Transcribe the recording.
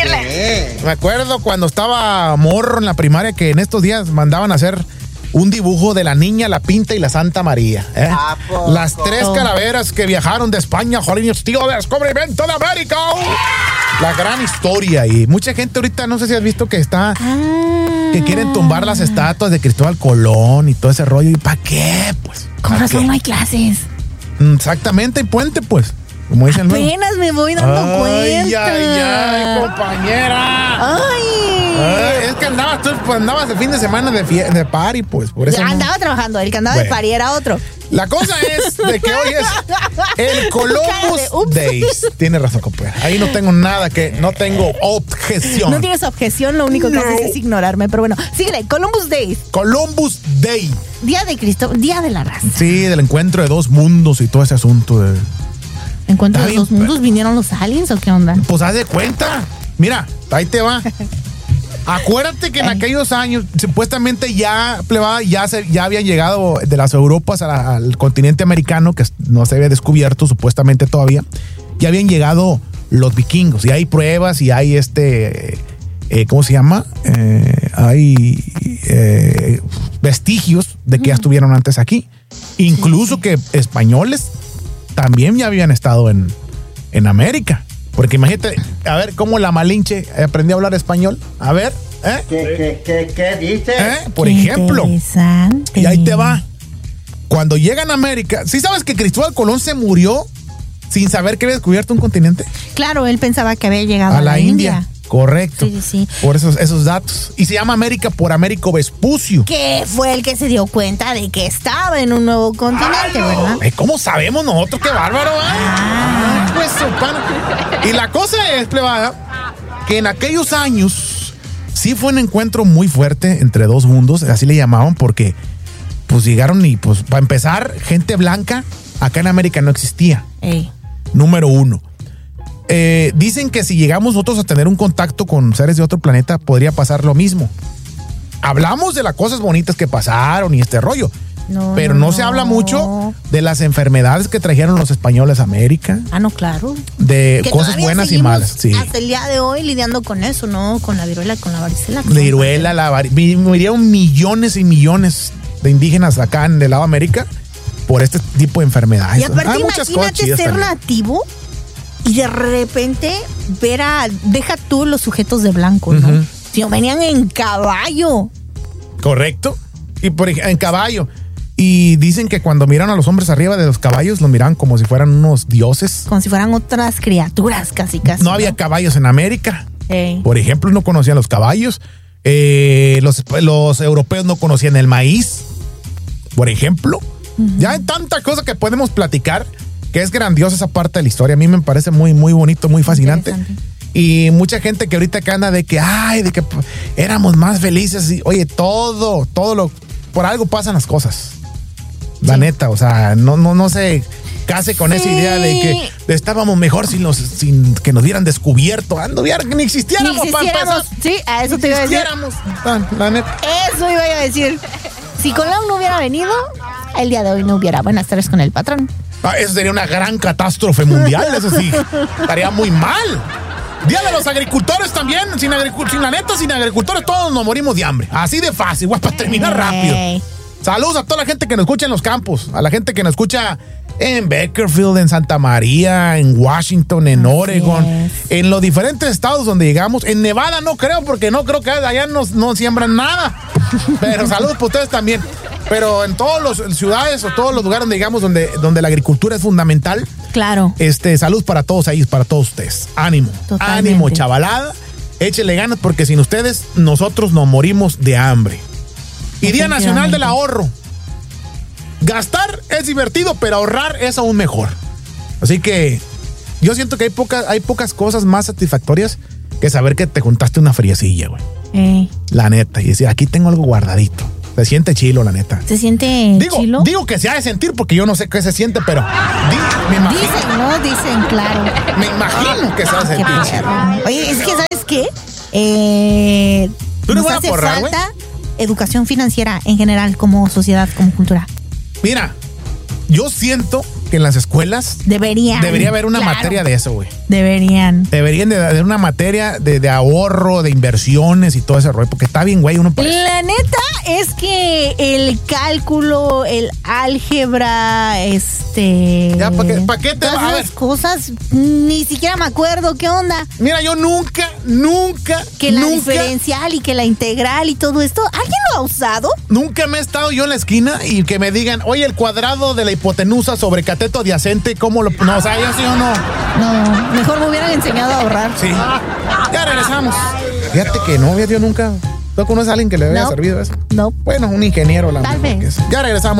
qué? Me acuerdo cuando estaba morro en la primaria que en estos días mandaban a hacer un dibujo de la Niña, la Pinta y la Santa María. Las 3 calaveras que viajaron de España, Jolín, tío, de descubrimiento de América. La gran historia. Y mucha gente ahorita, no sé si has visto que está... que quieren tumbar las estatuas de Cristóbal Colón y todo ese rollo. ¿Y para qué? Pues. Con razón no hay clases. Exactamente, hay puente, pues. Como dicen luego. Apenas me voy dando cuenta. Ay, compañera. Es que andabas el fin de semana de party, pues. Por eso andaba trabajando, el que andaba de party era otro. La cosa es de que hoy es el Columbus Days. Tiene razón, compañera. Ahí no tengo no tengo objeción. No tienes objeción, lo único que haces es ignorarme. Pero bueno, síguele, Columbus Days. Columbus Day. Día de Cristo, Día de la Raza. Sí, del encuentro de 2 mundos y todo ese asunto de... ¿Encuentro de 2 mundos? ¿Vinieron los aliens o qué onda? Pues haz de cuenta. Mira, ahí te va. Acuérdate que en aquellos años, supuestamente ya habían llegado de las Europas al continente americano, que no se había descubierto supuestamente todavía. Ya habían llegado los vikingos, y hay pruebas y hay ¿cómo se llama? Hay vestigios de que ya estuvieron antes aquí. Incluso que españoles también ya habían estado en América. Porque imagínate, a ver cómo la Malinche aprendió a hablar español. A ver, ¿Qué dice? Por ejemplo. Y ahí te va. Cuando llegan a América, ¿sí sabes que Cristóbal Colón se murió sin saber que había descubierto un continente? Claro, él pensaba que había llegado a la India. Correcto. Sí. Por esos datos. Y se llama América por Américo Vespucio. Que fue el que se dio cuenta de que estaba en un nuevo continente, ¿verdad? ¿Cómo sabemos nosotros? ¡Qué bárbaro! Pues, y la cosa es, plebada, que en aquellos años sí fue un encuentro muy fuerte entre 2 mundos, así le llamaban, porque pues llegaron y pues para empezar, gente blanca acá en América no existía. Número 1. Dicen que si llegamos nosotros a tener un contacto con seres de otro planeta, podría pasar lo mismo. Hablamos de las cosas bonitas que pasaron y este rollo, pero no se habla mucho de las enfermedades que trajeron los españoles a América. No, claro. De que cosas buenas y malas. Sí. Hasta el día de hoy lidiando con eso, ¿no? Con la viruela, con la varicela. Murieron millones y millones de indígenas acá en el lado de América por este tipo de enfermedades. Y aparte, imagínate ser nativo y de repente deja tú los sujetos de blanco, ¿no? Sino venían en caballo. Correcto. Y en caballo. Y dicen que cuando miran a los hombres arriba de los caballos, los miran como si fueran unos dioses. Como si fueran otras criaturas, casi. No había caballos en América. Por ejemplo, no conocían los caballos. Los europeos no conocían el maíz, por ejemplo. Ya hay tanta cosa que podemos platicar, que es grandiosa esa parte de la historia. A mí me parece muy, muy bonito, muy fascinante. Y mucha gente que ahorita que anda de que éramos más felices. Y, oye, por algo pasan las cosas. La neta, o sea, no se case con esa idea de que estábamos mejor sin que nos hubieran descubierto. Que ni existiéramos. Sí, a eso te iba a decir. La neta. Eso iba a decir. Si Colón no hubiera venido, el día de hoy no hubiera buenas tardes con el patrón. Eso sería una gran catástrofe mundial, eso sí. Estaría muy mal. Día de los agricultores también. Sin agricultores todos nos morimos de hambre. Así de fácil, para terminar rápido. Saludos a toda la gente que nos escucha en los campos, a la gente que nos escucha en Bakersfield, en Santa María, en Washington, en Oregon, en los diferentes estados donde llegamos. En Nevada no creo, porque no creo que allá no siembran nada. Pero saludos para ustedes también. Pero en todas las ciudades o todos los lugares donde llegamos, donde la agricultura es fundamental. Claro. Saludos para todos ahí, para todos ustedes. Ánimo. Totalmente. Ánimo, chavalada. Échele ganas, porque sin ustedes nosotros nos morimos de hambre. Y Día Nacional del Ahorro. Gastar es divertido, pero ahorrar es aún mejor. Así que yo siento que hay pocas cosas más satisfactorias que saber que te juntaste una friecilla, güey. La neta. Y decir, aquí tengo algo guardadito. Se siente chilo, la neta. ¿Se siente chilo? Digo que se ha de sentir, porque yo no sé qué se siente, pero me imagino. Dicen, claro. Me imagino que se ha de sentir chilo. Oye, es que, ¿sabes qué? Nos hace falta educación financiera en general, como sociedad, como cultura. Mira, yo siento que en las escuelas debería haber una materia de eso, güey. Deberían de haber una materia de ahorro, de inversiones y todo ese rollo, porque está bien, güey, uno parece. La neta es que el cálculo, el álgebra, Ya, ¿para qué te todas va a ver? esas cosas, ni siquiera me acuerdo qué onda. Mira, yo nunca Que la diferencial y que la integral y todo esto, ¿alguien lo ha usado? Nunca me he estado yo en la esquina y que me digan, oye, el cuadrado de la hipotenusa sobre cateto adyacente, ¿cómo lo...? No, o sea, yo sí o no. No, mejor me hubieran enseñado a ahorrar. Sí. Ya regresamos. Fíjate que no, yo nunca... ¿Tú conoces a alguien que le haya servido eso? No. Bueno, un ingeniero. Tal vez. Ya regresamos.